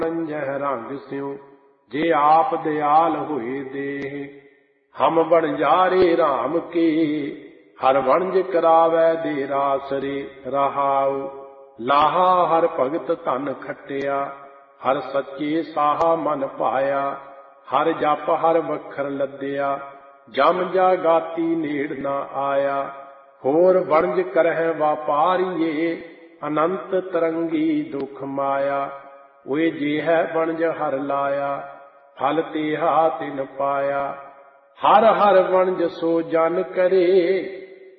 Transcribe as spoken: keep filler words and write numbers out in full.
जह रंग स्यों जे आप दयाल हुए देह। हम बनजारे राम के हर वणज करावै दे रासरे। रहाउ लाहा हर भगत धन खटिया हर सच्चे साहा मन पाया। हर जप हर वखर लद्या जम जा गाती नेड़ ना आया। होर वणज करह वापारिये अनंत तरंगी दुख माया। ओए जे है वणज हर लाया फल तेहा तिन पाया। हर हर वणज सो जन करे